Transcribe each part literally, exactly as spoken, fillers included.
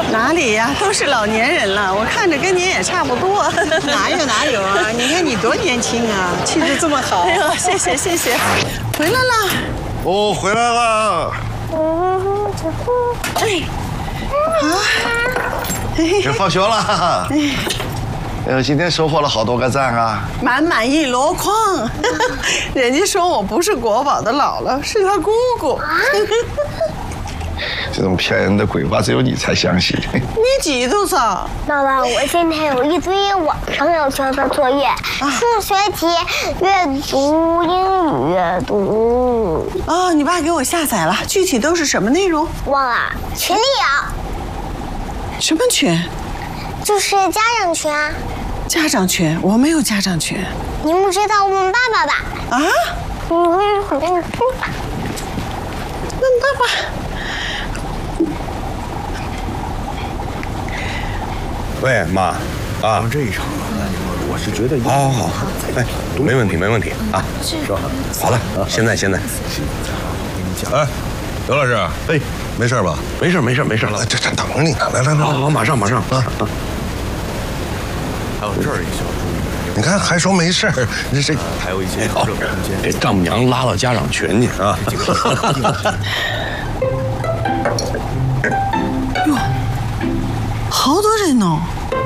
哪里呀，都是老年人了，我看着跟您也差不多。 哪有哪有啊？你看你多年轻啊，气质这么好。 哎呦，谢谢谢谢，回来了。 哦，回来了。 哎，啊， 也放学了。呃，今天收获了好多个赞啊！ 满满一箩筐。人家说我不是国宝的姥姥，是他姑姑。 这种骗人的鬼话，只有你才相信。 你几度了？ 姥姥，我今天有一堆网上要交的作业，数学题、阅读、英语阅读。 哦，你爸给我下载了，具体都是什么内容？ 忘了，群里有。 什么群？ 就是家长群啊。 家长群？我没有家长群。 你不知道问爸爸吧？ 啊？ 嗯，我给你说吧。 问爸爸。 喂，妈，啊，这一场，我是觉得，好好好，哎，没问题，没问题啊，好了，现在现在， 哎，刘老师， 哎， 没事吧？ 没事没事没事了， 这这等你呢，来来来， 好好，马上马上啊！ 还有这儿一小注意， 你看还说没事儿，这这还有一些调整空间， 给丈母娘拉到家长群去啊！ 哟，好多人哦！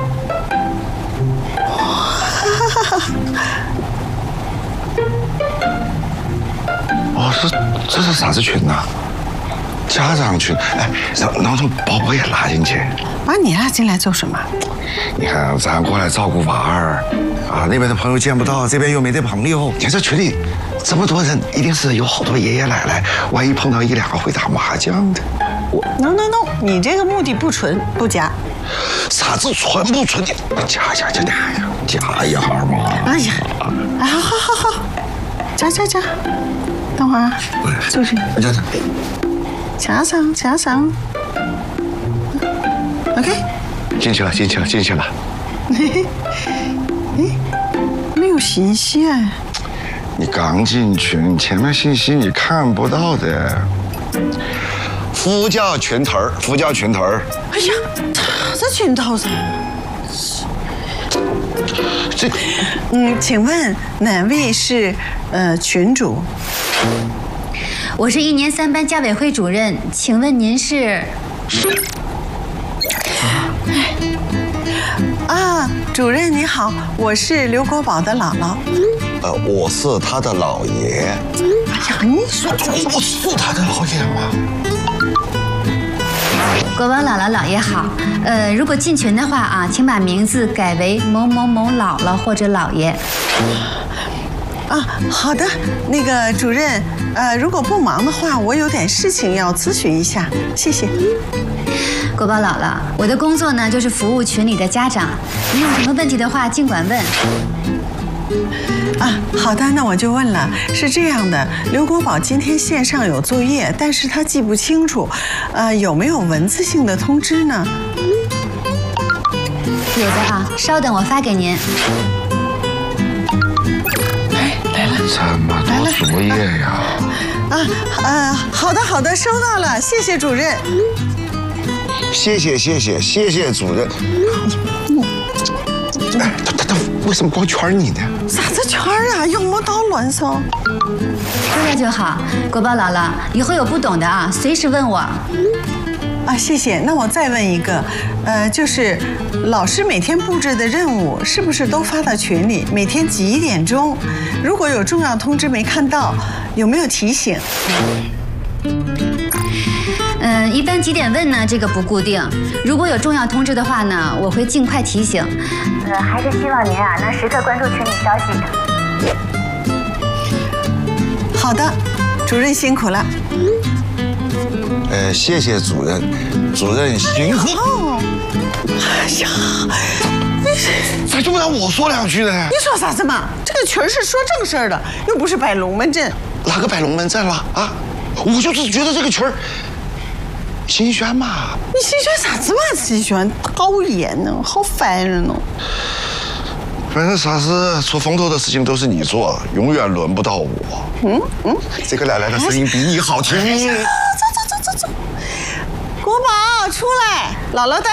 哦，是这是啥子群呐？家长群，哎，让让从宝宝也拉进去。 把你拉进来做什么？ 你看，咱过来照顾娃儿，啊，那边的朋友见不到，这边又没得朋友。你看这群里这么多人，一定是有好多爷爷奶奶。万一碰到一两个会打麻将的， 我 no no no， 你这个目的不纯，不加。 啥子纯不纯的？加加加加加一下嘛！ 哎呀，啊，好好好好，加加加，等会儿啊，就是加加加上加上 ，OK。 进去了，进去了，进去了。 哎，没有信息哎。 你刚进群，前面信息你看不到的。呼叫群头儿，呼叫群头儿。 哎呀，啥子群头噻？ 这， 嗯，请问哪位是呃群主？ 我是一年三班家委会主任，请问您是？ 啊，主任你好，我是刘国宝的姥姥。 呃，我是他的姥爷。 哎呀，你说我是他的姥爷吗？ 国宝姥姥姥爷好，呃，如果进群的话啊，请把名字改为某某某姥姥或者姥爷。 啊，好的，那个主任，呃，如果不忙的话，我有点事情要咨询一下，谢谢。 国宝姥姥，我的工作呢就是服务群里的家长，您有什么问题的话尽管问。 啊，好的，那我就问了，是这样的，刘国宝今天线上有作业，但是他记不清楚，呃，有没有文字性的通知呢？ 有的啊，稍等，我发给您。 哎，来了， 这么多作业呀！ 啊，呃，好的，好的，收到了，谢谢主任。 谢谢谢谢谢谢主任。哎，他他他为什么光圈你呢？ 啥子圈啊？用不到乱扫。 说了就好，国宝姥姥，以后有不懂的啊，随时问我。 啊，谢谢。那我再问一个，呃，就是老师每天布置的任务是不是都发到群里？每天几点钟？如果有重要通知没看到，有没有提醒？ 嗯，一般几点问呢？这个不固定。如果有重要通知的话呢，我会尽快提醒。呃，还是希望您啊能时刻关注群里消息。 好的，主任辛苦了。 呃，谢谢主任，主任辛苦。 哦，哎呀， 咋就不让我说两句呢？ 你说啥子嘛？这个群是说正事儿的，又不是摆龙门阵。 哪个摆龙门阵了啊？我就是觉得这个群儿新鲜嘛。 你新鲜啥子嘛？新鲜，讨厌呢，好烦人哦。 反正啥事出风头的事情都是你做，永远轮不到我。嗯嗯，这个奶奶的声音比你好听。 走走走走走，国宝出来，姥姥带。